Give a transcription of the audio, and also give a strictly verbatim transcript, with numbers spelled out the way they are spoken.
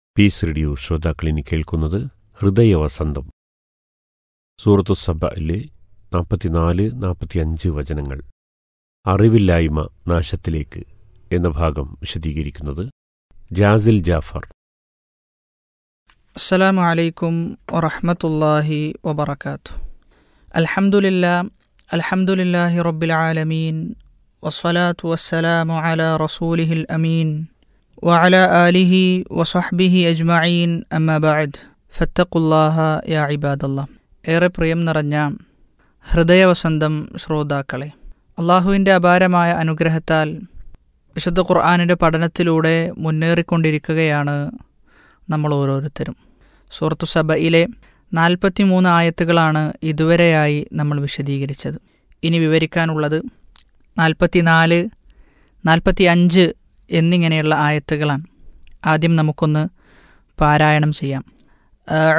Piece radio ശ്രോതാക്കളിനി കേൾക്കുന്നത് ഹൃദയവസന്തം. സൂറത്തു സബയിലെ നാൽപ്പത്തിനാല് നാൽപ്പത്തിയഞ്ച് വചനങ്ങൾ. അറിവില്ലായ്മ നാശത്തിലേക്ക് എന്ന ഭാഗം വിശദീകരിക്കുന്നത് ജാസിൽ ജാഫർ. അസ്സലാമു അലൈക്കും വറഹ്മത്തുള്ളാഹി വബറകാതുഹു. അൽഹംദുലില്ലാ അൽഹംദുലില്ലാഹി റബ്ബിൽ ആലമീൻ വസ്സലാത്തു വസ്സലാമു അലാ റസൂലിഹിൽ അമീൻ വഅലാ ആലിഹി വസഹ്ബിഹി അജ്മഈൻ അമ്മാ ബഅദ് ഫത്തഖുല്ലാഹ യാ ഇബാദല്ലാഹ്. ഏറെ പ്രിയം നിറഞ്ഞ ഹൃദയവസന്തം ശ്രോതാക്കളെ, അള്ളാഹുവിൻ്റെ അപാരമായ അനുഗ്രഹത്താൽ വിശുദ്ധ ഖുർആനിൻ്റെ പഠനത്തിലൂടെ മുന്നേറിക്കൊണ്ടിരിക്കുകയാണ് നമ്മൾ ഓരോരുത്തരും. സൂറത്തു സബയിലെ നാൽപ്പത്തി മൂന്ന് ആയത്തുകളാണ് ഇതുവരെയായി നമ്മൾ വിശദീകരിച്ചത്. ഇനി വിവരിക്കാനുള്ളത് നാൽപ്പത്തി നാല് നാൽപ്പത്തി അഞ്ച് എന്നിങ്ങനെയുള്ള ആയത്തുകളാണ്. ആദ്യം നമുക്കൊന്ന് പാരായണം ചെയ്യാം.